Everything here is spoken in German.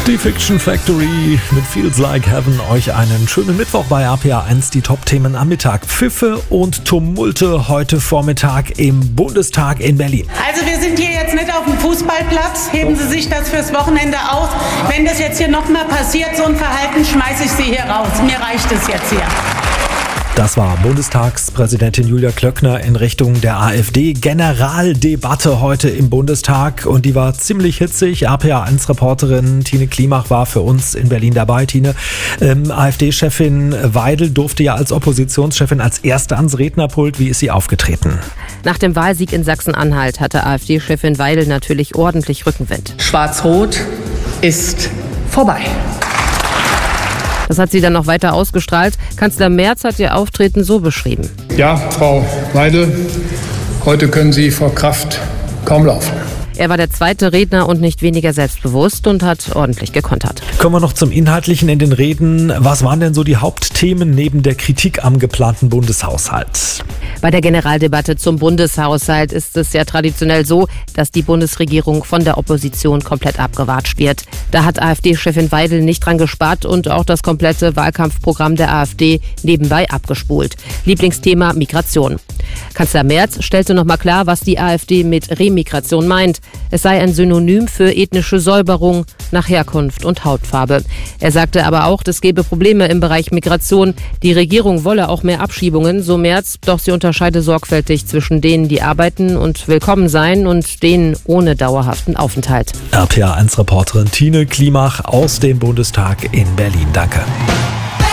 Die Fiction Factory mit Feels Like Heaven. Euch einen schönen Mittwoch bei RPA1. Die Top-Themen am Mittag. Pfiffe und Tumulte heute Vormittag im Bundestag in Berlin. Also wir sind hier jetzt nicht auf dem Fußballplatz. Heben Sie sich das fürs Wochenende aus. Wenn das jetzt hier nochmal passiert, so ein Verhalten, schmeiße ich Sie hier raus. Mir reicht es jetzt hier. Das war Bundestagspräsidentin Julia Klöckner in Richtung der AfD. Generaldebatte heute im Bundestag und die war ziemlich hitzig. RPA1-Reporterin Tine Klimach war für uns in Berlin dabei. Tine, AfD-Chefin Weidel durfte ja als Oppositionschefin als Erste ans Rednerpult. Wie ist sie aufgetreten? Nach dem Wahlsieg in Sachsen-Anhalt hatte AfD-Chefin Weidel natürlich ordentlich Rückenwind. Schwarz-Rot ist vorbei. Das hat sie dann noch weiter ausgestrahlt. Kanzler Merz hat ihr Auftreten so beschrieben. Ja, Frau Weidel, heute können Sie vor Kraft kaum laufen. Er war der zweite Redner und nicht weniger selbstbewusst und hat ordentlich gekontert. Kommen wir noch zum Inhaltlichen in den Reden. Was waren denn so die Hauptthemen neben der Kritik am geplanten Bundeshaushalt? Bei der Generaldebatte zum Bundeshaushalt ist es ja traditionell so, dass die Bundesregierung von der Opposition komplett abgewatscht wird. Da hat AfD-Chefin Weidel nicht dran gespart und auch das komplette Wahlkampfprogramm der AfD nebenbei abgespult. Lieblingsthema Migration. Kanzler Merz stellte noch mal klar, was die AfD mit Remigration meint. Es sei ein Synonym für ethnische Säuberung nach Herkunft und Hautfarbe. Er sagte aber auch, es gebe Probleme im Bereich Migration. Die Regierung wolle auch mehr Abschiebungen, so Merz, doch sie unterscheide sorgfältig zwischen denen, die arbeiten und willkommen seien und denen ohne dauerhaften Aufenthalt. RPA1-Reporterin Tine Klimach aus dem Bundestag in Berlin. Danke.